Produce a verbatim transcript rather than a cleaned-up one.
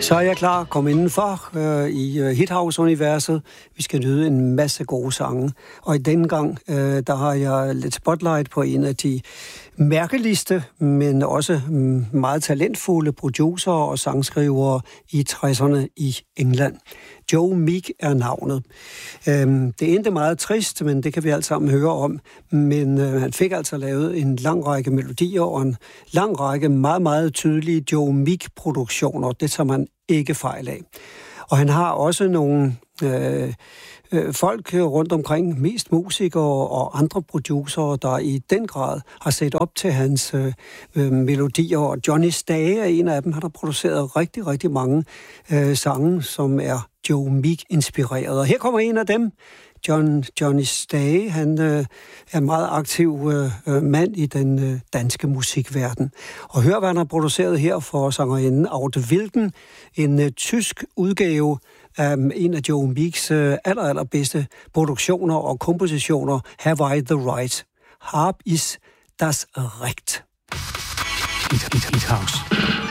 Så er jeg klar. Kom indenfor øh, i uh, Hithouse-universet. Vi skal nyde en masse gode sange. Og i denne gang, øh, der har jeg lidt spotlight på en af de mærkeligste, men også mm, meget talentfulde producer og sangskrivere i tresserne i England. Joe Meek er navnet. Øhm, det endte meget trist, men det kan vi alt sammen høre om. Men øh, han fik altså lavet en lang række melodier og en lang række meget, meget tydelige Joe Meek-produktioner. Det tager man ikke fejl af. Og han har også nogle øh, øh, folk rundt omkring, mest musikere og andre producerer, der i den grad har set op til hans øh, øh, melodier. Og Johnny Stage er en af dem. Han har produceret rigtig, rigtig mange øh, sange, som er Joe Meek-inspireret. Og her kommer en af dem. John, Johnny Stage, han øh, er en meget aktiv øh, mand i den øh, danske musikverden. Og hør, hvad han har produceret her for sangerinden Aude Wilden, en øh, tysk udgave af øh, en af Joe Meeks øh, aller, allerbedste produktioner og kompositioner, Have I the Right? Hab ist das Recht. Hithouse.